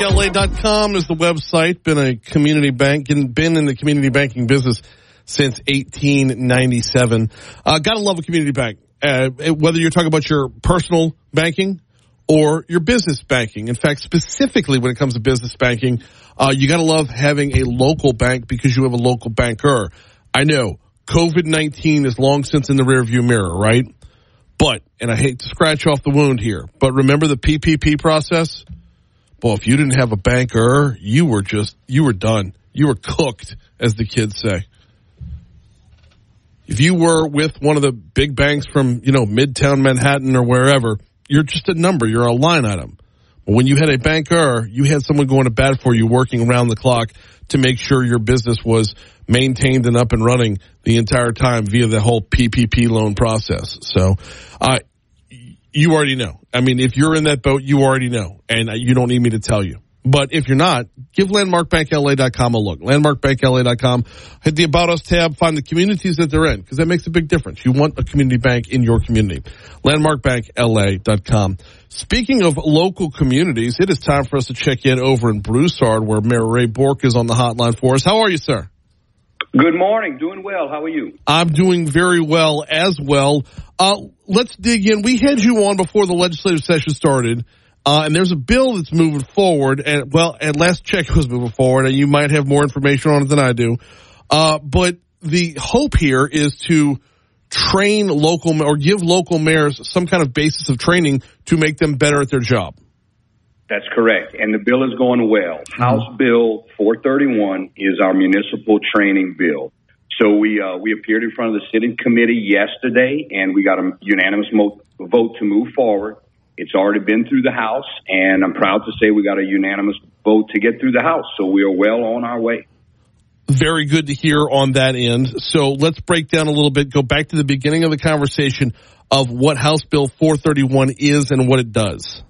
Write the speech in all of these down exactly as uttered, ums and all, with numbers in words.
L A dot com is the website. Been a community bank, been in the community banking business since eighteen ninety-seven. Uh, gotta love a community bank. Uh, whether you're talking about your personal banking or your business banking. In fact, specifically when it comes to business banking, uh, you gotta love having a local bank because you have a local banker. I know COVID nineteen is long since in the rearview mirror, right? But, and I hate to scratch off the wound here, but remember the P P P process? Well, if you didn't have a banker, you were just, you were done. You were cooked, as the kids say. If you were with one of the big banks from, you know, Midtown Manhattan or wherever, you're just a number. You're a line item. But when you had a banker, you had someone going to bat for you, working around the clock to make sure your business was maintained and up and running the entire time via the whole P P P loan process. So, uh, you already know. I mean, if you're in that boat, you already know, and you don't need me to tell you. But if you're not, give Landmark Bank L A dot com a look. Landmark Bank L A dot com. Hit the About Us tab. Find the communities that they're in, because that makes a big difference. You want a community bank in your community. Landmark Bank L A dot com. Speaking of local communities, it is time for us to check in over in Broussard, where Mayor Ray Bourque is on the hotline for us. How are you, sir? Good morning. Doing well. How are you? I'm doing very well as well. Uh, let's dig in. We had you on before the legislative session started, uh, and there's a bill that's moving forward. And well, at last check it was moving forward, and you might have more information on it than I do. Uh, but the hope here is to train local or give local mayors some kind of basis of training to make them better at their job. That's correct. And the bill is going well. House Bill four thirty-one is our municipal training bill. So we uh, we appeared in front of the sitting committee yesterday, and we got a unanimous mo- vote to move forward. It's already been through the House, and I'm proud to say we got a unanimous vote to get through the House. So we are well on our way. Very good to hear on that end. So let's break down a little bit, go back to the beginning of the conversation of what House Bill four thirty-one is and what it does.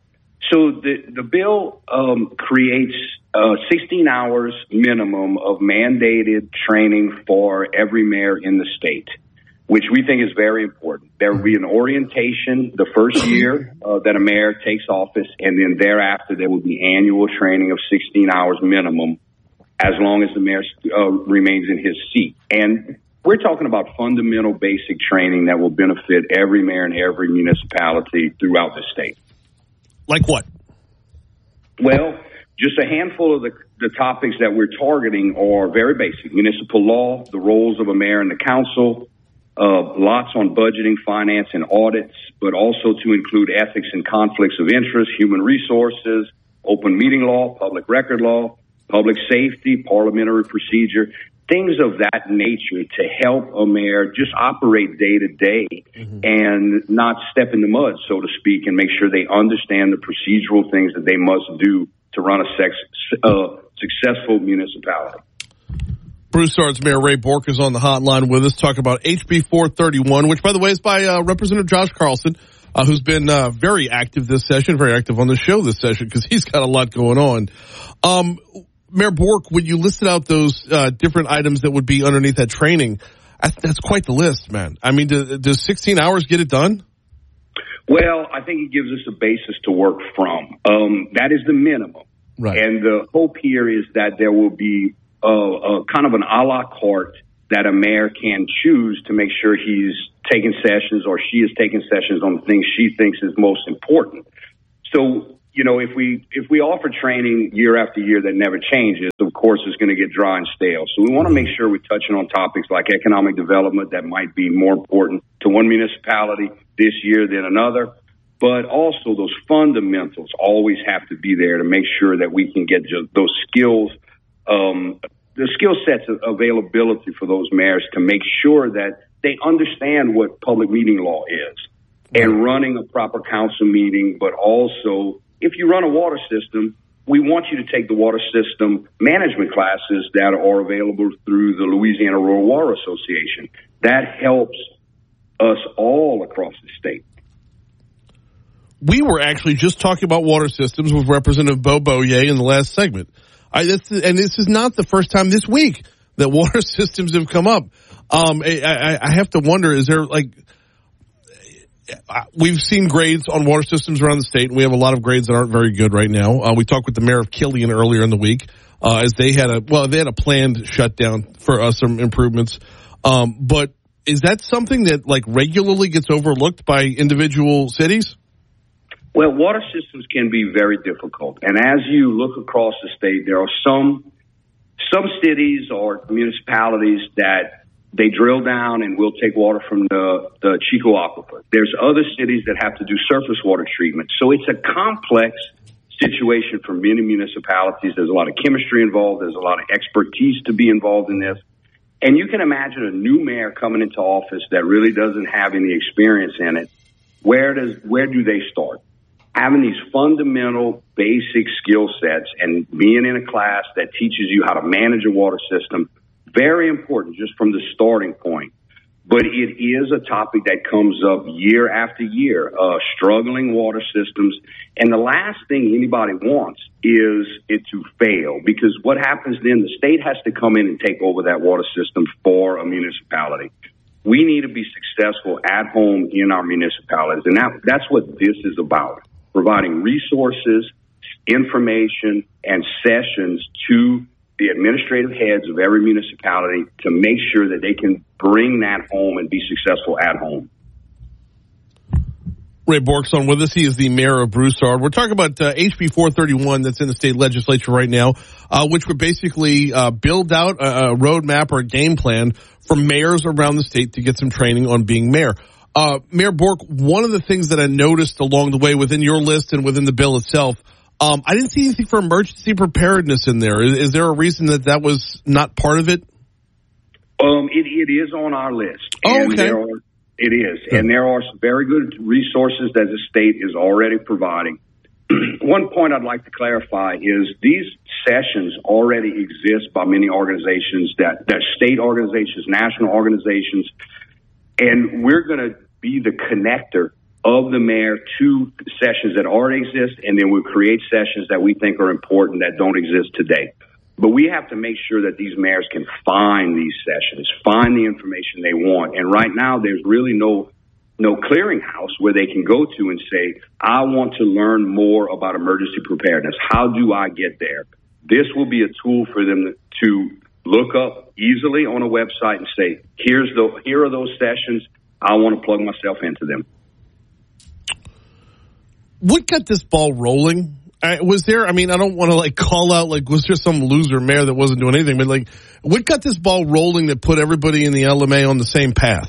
So the, the bill um, creates uh, sixteen hours minimum of mandated training for every mayor in the state, which we think is very important. There will be an orientation the first year uh, that a mayor takes office, and then thereafter there will be annual training of sixteen hours minimum as long as the mayor uh, remains in his seat. And we're talking about fundamental basic training that will benefit every mayor in every municipality throughout the state. Like what? Well, just a handful of the, the topics that we're targeting are very basic. Municipal law, the roles of a mayor and the council, uh, lots on budgeting, finance, and audits, but also to include ethics and conflicts of interest, human resources, open meeting law, public record law, public safety, parliamentary procedure, things of that nature to help a mayor just operate day to day and not step in the mud, so to speak, and make sure they understand the procedural things that they must do to run a sex, uh, successful municipality. Broussard's Mayor Ray Bourque is on the hotline with us, talking about H B four thirty-one, which, by the way, is by uh, Representative Josh Carlson, uh, who's been uh, very active this session, very active on the show this session, because he's got a lot going on. Um, Mayor Bourque, when you listed out those uh, different items that would be underneath that training, I, that's quite the list, man. I mean, do, does sixteen hours get it done? Well, I think it gives us a basis to work from. Um, that is the minimum. Right. And the hope here is that there will be a, a kind of an a la carte that a mayor can choose to make sure he's taking sessions or she is taking sessions on the things she thinks is most important. So, you know, if we if we offer training year after year that never changes, of course, it's going to get dry and stale. So we want to make sure we're touching on topics like economic development that might be more important to one municipality this year than another. But also those fundamentals always have to be there to make sure that we can get just those skills, um, the skill sets of availability for those mayors to make sure that they understand what public meeting law is and running a proper council meeting, but also if you run a water system, we want you to take the water system management classes that are available through the Louisiana Rural Water Association. That helps us all across the state. We were actually just talking about water systems with Representative Beau Boyer in the last segment. I, this, and this is not the first time this week that water systems have come up. Um, I, I, I have to wonder, is there like, we've seen grades on water systems around the state, and we have a lot of grades that aren't very good right now. Uh, we talked with the mayor of Killian earlier in the week, uh, as they had a, well, they had a planned shutdown for uh, some improvements. Um, but is that something that, like, regularly gets overlooked by individual cities? Well, water systems can be very difficult. And as you look across the state, there are some, some cities or municipalities that they drill down and will take water from the, the Chico Aquifer. There's other cities that have to do surface water treatment. So it's a complex situation for many municipalities. There's a lot of chemistry involved. There's a lot of expertise to be involved in this. And you can imagine a new mayor coming into office that really doesn't have any experience in it. Where does, where do they start? Having these fundamental basic skill sets and being in a class that teaches you how to manage a water system, very important just from the starting point. But it is a topic that comes up year after year, uh, struggling water systems. And the last thing anybody wants is it to fail, because what happens then, the state has to come in and take over that water system for a municipality. We need to be successful at home in our municipalities. And that, that's what this is about, providing resources, information, and sessions to the administrative heads of every municipality to make sure that they can bring that home and be successful at home. Ray Bourque's on with us. He is the mayor of Broussard. We're talking about uh, H B four thirty-one that's in the state legislature right now, uh, which would basically uh, build out a, a roadmap or a game plan for mayors around the state to get some training on being mayor. Uh, Mayor Bourque, one of the things that I noticed along the way within your list and within the bill itself, Um, I didn't see anything for emergency preparedness in there. Is, is there a reason that that was not part of it? Um, it, it is on our list. Oh, and okay. There are, it is. Good. And there are some very good resources that the state is already providing. One point I'd like to clarify is these sessions already exist by many organizations, that, that state organizations, national organizations, and we're going to be the connector of the mayor to sessions that already exist, and then we'll create sessions that we think are important that don't exist today. But we have to make sure that these mayors can find these sessions, find the information they want. And right now, there's really no no clearinghouse where they can go to and say, I want to learn more about emergency preparedness. How do I get there? This will be a tool for them to look up easily on a website and say, here's the here are those sessions. I want to plug myself into them. What got this ball rolling? I, was there, I mean, I don't want to, like, call out, like, was there some loser mayor that wasn't doing anything? But, like, what got this ball rolling that put everybody in the L M A on the same path?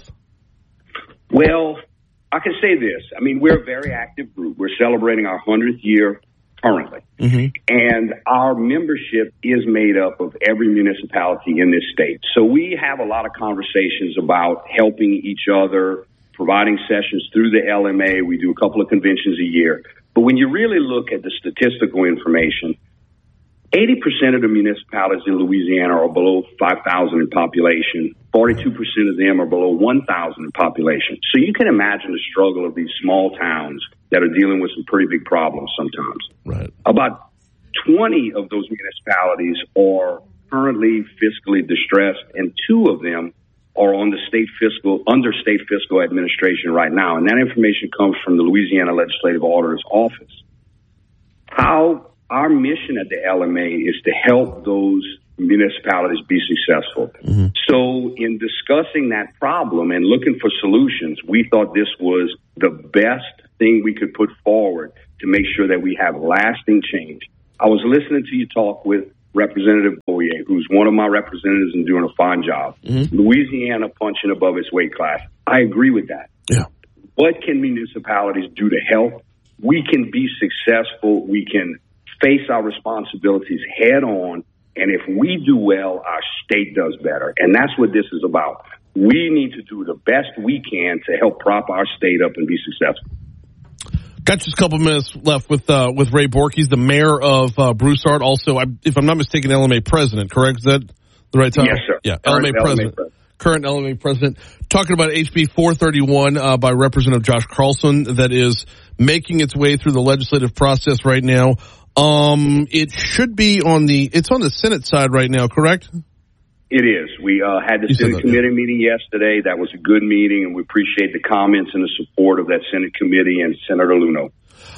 Well, I can say this. I mean, we're a very active group. We're celebrating our hundredth year currently. Mm-hmm. And our membership is made up of every municipality in this state. So we have a lot of conversations about helping each other, providing sessions through the L M A. We do a couple of conventions a year. But when you really look at the statistical information, eighty percent of the municipalities in Louisiana are below five thousand in population. forty-two percent of them are below one thousand in population. So you can imagine the struggle of these small towns that are dealing with some pretty big problems sometimes. Right. About twenty of those municipalities are currently fiscally distressed, and two of them are on the state fiscal, under state fiscal administration right now. And that information comes from the Louisiana Legislative Auditor's Office. How our mission at the L M A is to help those municipalities be successful. Mm-hmm. So in discussing that problem and looking for solutions, we thought this was the best thing we could put forward to make sure that we have lasting change. I was listening to you talk with Representative Boyer, who's one of my representatives and doing a fine job. Mm-hmm. Louisiana punching above its weight class. I agree with that. Yeah. What can municipalities do to help? We can be successful. We can face our responsibilities head on. And if we do well, our state does better. And that's what this is about. We need to do the best we can to help prop our state up and be successful. Got just a couple minutes left with uh, with Ray Bourque. He's the mayor of uh, Broussard. Also, I, if I'm not mistaken, L M A president, correct? Is that the right time? Yes, sir. Yeah, L M A president. president. Current L M A president. Talking about H B four thirty-one uh, by Representative Josh Carlson that is making its way through the legislative process right now. Um, it should be on the, it's on the Senate side right now, correct? It is. We uh, had the You Senate that, committee yeah. meeting yesterday. That was a good meeting, and we appreciate the comments and the support of that Senate committee and Senator Luneau.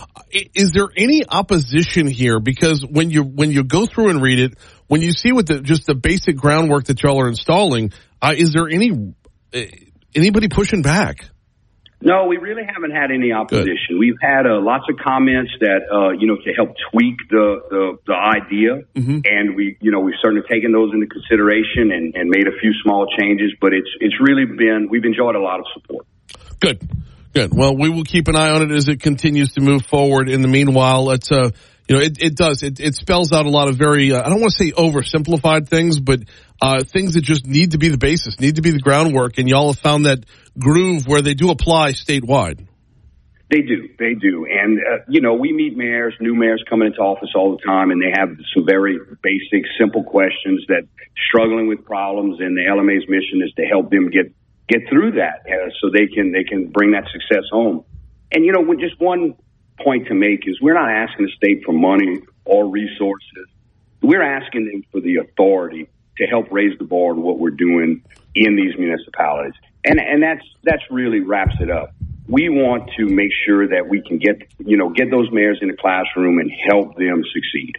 Is there any opposition here? Because when you when you go through and read it, when you see what the just the basic groundwork that y'all are installing, uh, is there any uh, anybody pushing back? No, we really haven't had any opposition. Good. We've had uh, lots of comments that, uh, you know, to help tweak the, the, the idea. Mm-hmm. And we, you know, we've certainly taken those into consideration and, and made a few small changes, but it's, it's really been, we've enjoyed a lot of support. Good. Good. Well, we will keep an eye on it as it continues to move forward. In the meanwhile, it's, uh, you know, it, it does, it, it spells out a lot of very, uh, I don't want to say oversimplified things, but, uh, things that just need to be the basis, need to be the groundwork. And y'all have found that groove where they do apply statewide. They do. They do. And, uh, you know, we meet mayors, new mayors coming into office all the time, and they have some very basic, simple questions that struggling with problems, and the L M A's mission is to help them get, get through that uh, so they can, they can bring that success home. And, you know, with just one point to make is we're not asking the state for money or resources. We're asking them for the authority to help raise the bar on what we're doing in these municipalities. And and that's that's really wraps it up. We want to make sure that we can get, you know, get those mayors in the classroom and help them succeed.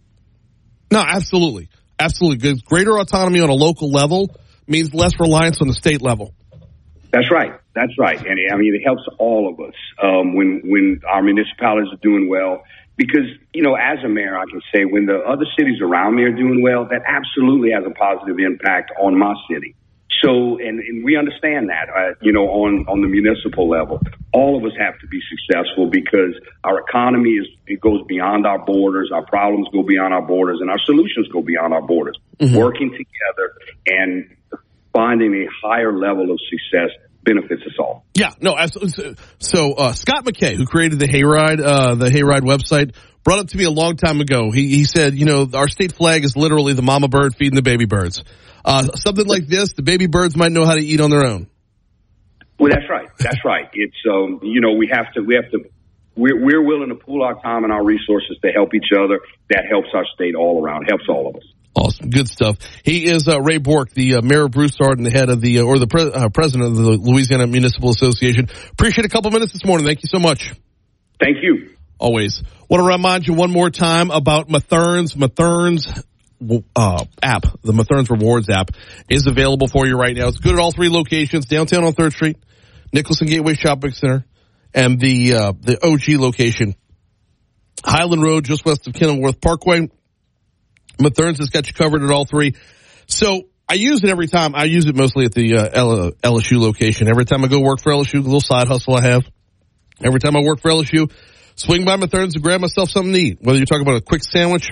No, absolutely. Absolutely. Because greater autonomy on a local level means less reliance on the state level. That's right. That's right. And I mean, it helps all of us um, when when our municipalities are doing well. Because, you know, as a mayor, I can say when the other cities around me are doing well, that absolutely has a positive impact on my city. So, and, and we understand that, uh, you know, on, on the municipal level, all of us have to be successful because our economy is, it goes beyond our borders. Our problems go beyond our borders and our solutions go beyond our borders. Mm-hmm. Working together and finding a higher level of success benefits us all. Yeah, no, absolutely. So, uh, Scott McKay, who created the Hayride, uh, the Hayride website, brought it to me a long time ago. He, he said, you know, our state flag is literally the mama bird feeding the baby birds. Uh, something like this, the baby birds might know how to eat on their own. Well, that's right. That's right. It's, um, you know, we have to, we have to, we're, we're willing to pool our time and our resources to help each other. That helps our state all around, helps all of us. Awesome. Good stuff. He is uh, Ray Bork, the uh, mayor of Broussard and the head of the, uh, or the pre- uh, president of the Louisiana Municipal Association. Appreciate a couple minutes this morning. Thank you so much. Thank you. Always. Want to remind you one more time about Mathern's. Mathern's uh, app, the Mathern's Rewards app, is available for you right now. It's good at all three locations, downtown on third Street, Nicholson Gateway Shopping Center, and the uh, the O G location, Highland Road, just west of Kenilworth Parkway. Mathern's has got you covered at all three. So I use it every time. I use it mostly at the uh, L- L S U location. Every time I go work for L S U, a little side hustle I have. Every time I work for L S U, swing by Mathern's to grab myself something to eat. Whether you're talking about a quick sandwich,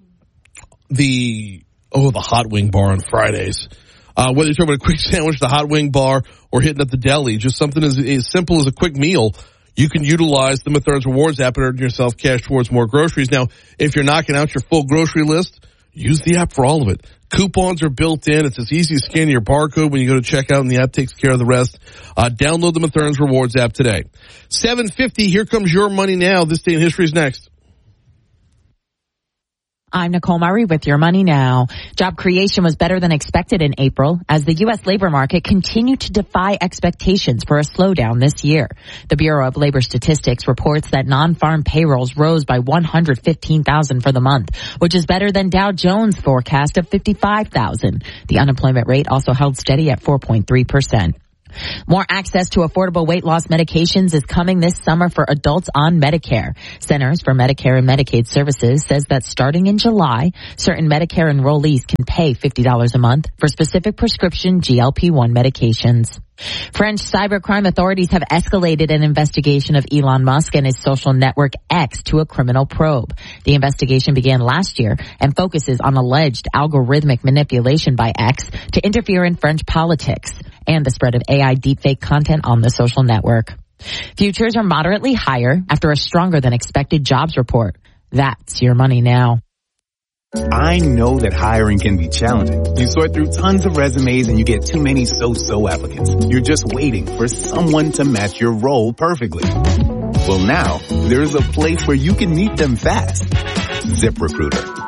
the, oh, the hot wing bar on Fridays. Uh, whether you're talking about a quick sandwich, the hot wing bar, or hitting up the deli, just something as, as simple as a quick meal, you can utilize the Mathern's Rewards app and earn yourself cash towards more groceries. Now, if you're knocking out your full grocery list, use the app for all of it. Coupons are built in. It's as easy as scanning your barcode when you go to checkout, and the app takes care of the rest. Uh, download the Mathern's Rewards app today. seven fifty, here comes your money now. This Day in History is next. I'm Nicole Murray with Your Money Now. Job creation was better than expected in April as the U S labor market continued to defy expectations for a slowdown this year. The Bureau of Labor Statistics reports that non-farm payrolls rose by one hundred fifteen thousand for the month, which is better than Dow Jones' forecast of fifty-five thousand. The unemployment rate also held steady at four point three percent. More access to affordable weight loss medications is coming this summer for adults on Medicare. Centers for Medicare and Medicaid Services says that starting in July, certain Medicare enrollees can pay fifty dollars a month for specific prescription G L P one medications. French cybercrime authorities have escalated an investigation of Elon Musk and his social network X to a criminal probe. The investigation began last year and focuses on alleged algorithmic manipulation by X to interfere in French politics and the spread of A I deepfake content on the social network. Futures are moderately higher after a stronger than expected jobs report. That's Your Money Now. I know that hiring can be challenging. You sort through tons of resumes and you get too many so-so applicants. You're just waiting for someone to match your role perfectly. Well, now there's a place where you can meet them fast. ZipRecruiter.